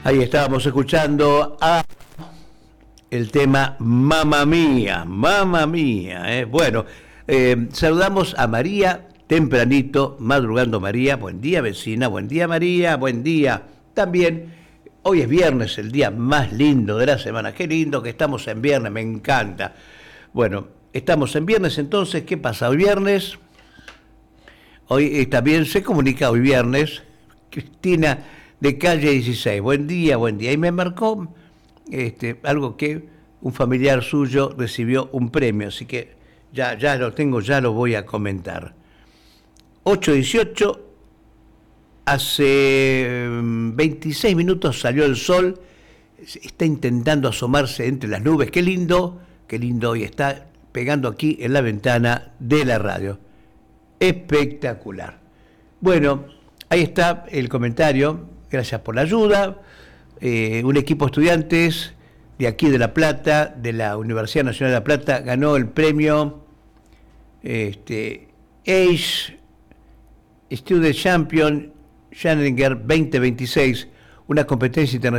Ahí estábamos escuchando el tema Mamma Mía, Mamma Mía. Bueno, saludamos a María tempranito, madrugando María. Buen día, vecina. Buen día, María. Buen día. También, hoy es viernes, el día más lindo de la semana. Qué lindo que estamos en viernes, me encanta. Bueno, estamos en viernes, entonces, ¿qué pasa? Hoy viernes, hoy también se comunica hoy viernes, Cristina de calle 16. Buen día, buen día. Y me marcó algo que un familiar suyo recibió un premio, así que ya lo tengo, ya lo voy a comentar. 8:18, hace 26 minutos salió el sol, está intentando asomarse entre las nubes. Qué lindo hoy, está pegando aquí en la ventana de la radio. Espectacular. Bueno, ahí está el comentario. Gracias por la ayuda. Un equipo de estudiantes de aquí de La Plata, de la Universidad Nacional de La Plata, ganó el premio Age Student Champion Challenger 2026, una competencia internacional